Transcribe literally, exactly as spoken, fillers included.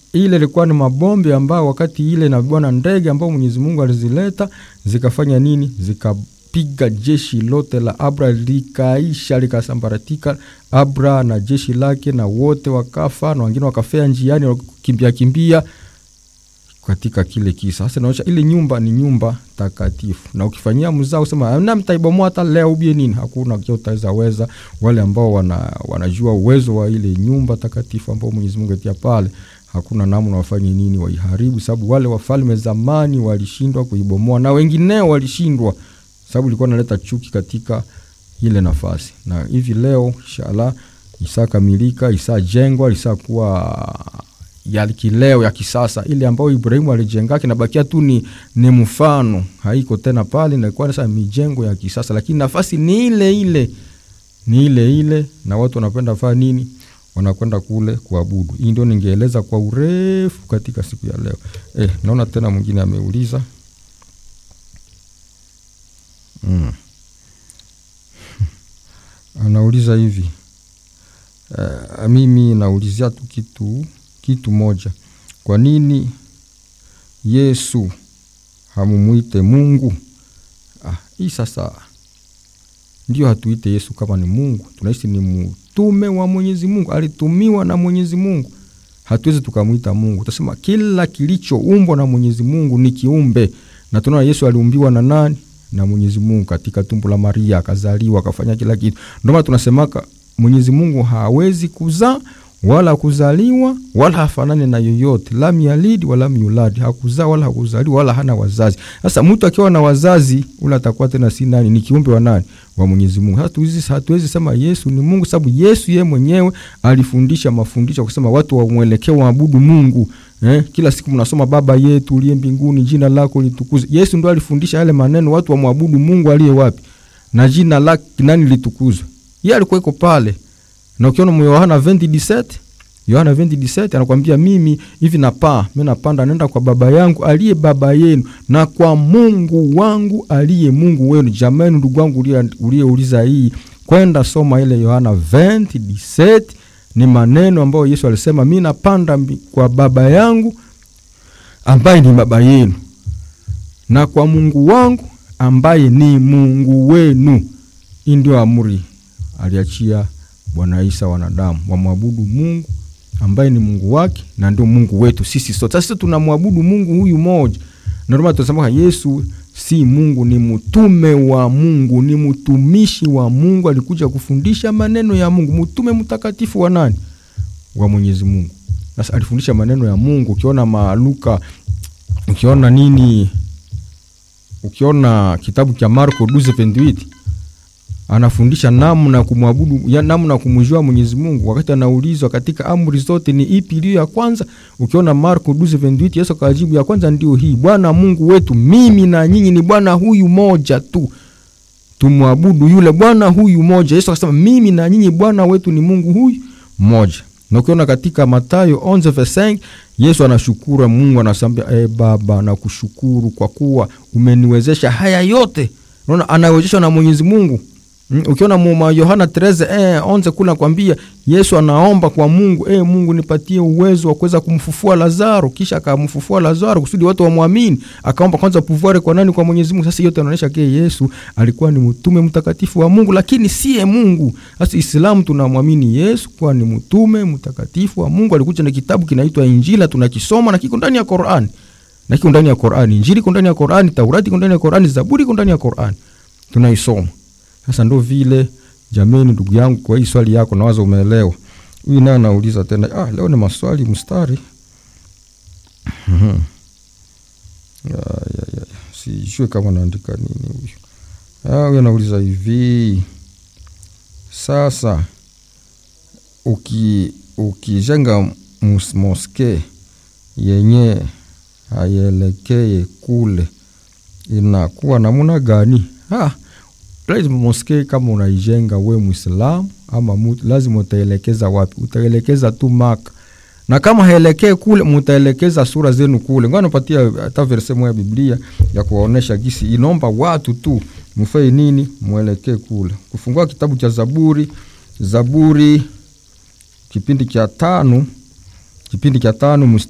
ile ilikuwa ni mabombe ambao wakati ile na bwana ndege ambao Mwenyezi Mungu alizileta zikafanya nini? Zikapiga jeshi lote la Abra, likaisha likasambaratika. Abra na jeshi lake na wote wakafa, na wengine wakafia njiani wakimbia kimbia katika kile kisa. Sasa inaonyesha ile nyumba ni nyumba takatifu, na ukifanyia mzao usema na mtaibomoa hata leo ubie nini, hakuna kitu utaweza weza. Wale ambao wana wanajua uwezo wa ile nyumba takatifu ambao Mwenyezi Mungu atia pale, hakuna namna wafanye nini waiharibu, sababu wale wafalme zamani walishindwa kuibomoa na wengineo walishindwa, sababu ilikuwa inaleta chuki katika ile nafasi. Na hivi leo inshallah isakamilika, isajengwa, isakuwa ya kileo ya kisasa. Ile ambayo Ibrahimu alijenga kinabakia tu ni, ni mfano, haiko tena pale, na kwa sasa mijengo ya kisasa, lakini nafasi ni ile ile, ni ile ile, na watu wanapenda fanya nini? Wanakwenda kule kuabudu. Hii ndio ningeeleza kwa urefu katika siku ya leo. Eh, naona tena mwingine ameuliza. Mm. Anauliza hivi. Uh, mimi naulizia tu kitu kitu moja. Kwa nini Yesu hamumuite Mungu? Ah, hii sasa ndio hatuite Yesu kama ni Mungu. Tunaishi ni mtume wa Mwenyezi Mungu, alitumiwa na Mwenyezi Mungu. Hatuwezi tukamuita Mungu. Tutasema kila kilichoumbwa na Mwenyezi Mungu ni kiumbe. Na tunaona Yesu aliumbiwa na nani? Na Mwenyezi Mungu, katika tumbo la Maria akazaliwa, akafanya kila kitu. Ndio maana tunasemaka Mwenyezi Mungu hawezi kuzaa wala kuzaliwa wala hafanane na yoyote. Lam yalid wala yulad, hakuzaa wala hakuzaliwa wala hana wazazi. Sasa mtu akiwa na wazazi ule atakuwa tena si nani? Ni kiumbe wa nani? Wa Mwenyezi Mungu. Hatuwezi hatuwezi sema Yesu ni Mungu, sababu Yesu yeye mwenyewe alifundisha mafundisho kusema watu wamuelekee waabudu Mungu. Eh, kila siku mnasoma Baba yetu uliye mbinguni, jina lako litukuzwe. Yesu ndo alifundisha yale maneno, watu wamwabudu Mungu aliye wapi na jina lake nani litukuzwe. Yeye alikuwa yuko pale. Na ukiona mu Yohana ishirini na saba, Yohana ishirini na saba anakuambia mimi hivi napaa, mimi napanda naenda kwa Baba yangu aliye Baba yenu, na kwa Mungu wangu aliye Mungu wenu. Jamani ndugu wangu uliyeuliza hii, kwenda soma ile Yohana ishirini na saba, ni maneno ambayo Yesu alisema mimi napanda kwa Baba yangu ambaye ni Baba yenu, na kwa Mungu wangu ambaye ni Mungu wenu. Hii ndio amri aliachia Bwana Isa wanadamu, wamwabudu Mungu ambaye ni Mungu wake na ndio Mungu wetu sisi sote. Sasa tunamwabudu Mungu huyu mmoja. Na ndio tunasema Yesu si Mungu, ni mtume wa Mungu, ni mtumishi wa Mungu, alikuja kufundisha maneno ya Mungu. Mtume mtakatifu wa nani? Wa Mwenyezi Mungu. Sasa alifundisha maneno ya Mungu. Ukiona Maluka, ukiona nini, ukiona kitabu cha Marko kumi na nane, anafundisha namna kumwabudu, ya namna kumjua Mwenyezi Mungu. Wakati anaulizwa katika amri zote ni ipi iliyo ya kwanza, ukiona Marko kumi na nane, Yesu akajibu ya kwanza ndio hii: Bwana Mungu wetu, mimi na nyinyi ni Bwana huyu moja tu, tumwabudu yule Bwana huyu moja. Yesu akasema mimi na nyinyi Bwana wetu ni Mungu huyu moja. Na ukiona katika Mathayo kumi verse tano, Yesu anashukuru Mungu, anasambia e Baba na kushukuru kwa kuwa umeniwezesha haya yote. Unaona anawezeshwa na Mwenyezi Mungu. Mm, ukiona mu Yohana thelathini eh onze kuna kwambia Yesu anaomba kwa Mungu, eh Mungu nipatie uwezo wa kuweza kumfufua Lazaro, kisha akamfufua Lazaro kusudi watu wamwamini. Akaomba kwanza pouvoir kwa nani? Kwa Mwenyezi Mungu. Sasa yote inaonyesha ke Yesu alikuwa ni mtume mtakatifu wa Mungu, lakini siye Mungu. Sasa Uislamu tunamwamini Yesu kwa ni mtume mtakatifu wa Mungu. Alikuja na kitabu kinaitwa Injili, tunakisoma na kiko ndani ya Qur'an. Na kiko ndani ya Qur'an, Injili iko ndani ya Qur'an, Taurati iko ndani ya Qur'an, Zaburi iko ndani ya Qur'an. Tunaisoma. Sasa ndo vile jameni ndugu yangu, kwa hii swali yako nawaza umeelewa. Huyu naye anauliza tena, ah leo ni maswali mstari. Mhm. Ya ya ya. Sijui kama naandika nini huyu. Ah huyu anauliza hivi. Sasa uki ukijenga moske yenye haielekee kule, inakuwa namna gani? Ah lazima moske kama unaijenga we Muislamu ama mutu, lazima utaelekeza wapi? Utaelekeza tu Maka. Na kama haelekee kule, mutaelekeza sura zenu kule. Ngoja nipatie hata verse moja ya Biblia ya kuwaonesha gisi inomba watu tu mfanye nini, muelekee kule. Kufungua kitabu cha Zaburi, Zaburi kipindi cha tano, kipindi cha tano